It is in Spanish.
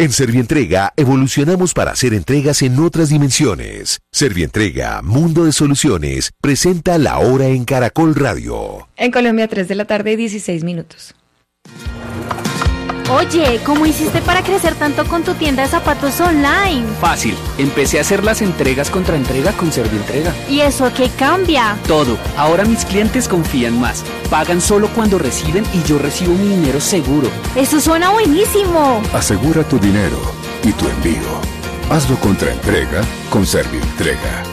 En Servientrega evolucionamos para hacer entregas en otras dimensiones. Servientrega, Mundo de Soluciones, presenta La Hora en Caracol Radio. En Colombia, 3 de la tarde, 16 minutos. Oye, ¿cómo hiciste para crecer tanto con tu tienda de zapatos online? Fácil, empecé a hacer las entregas contra entrega con Servientrega. ¿Y eso qué cambia? Todo, ahora mis clientes confían más, pagan solo cuando reciben y yo recibo mi dinero seguro. ¡Eso suena buenísimo! Asegura tu dinero y tu envío. Hazlo contra entrega con Servientrega.